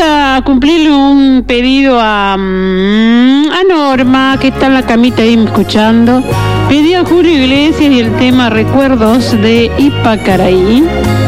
a cumplirle un pedido a Norma, que está en la camita ahí escuchando. Pedí a Julio Iglesias y el tema Recuerdos de Ipacaraí.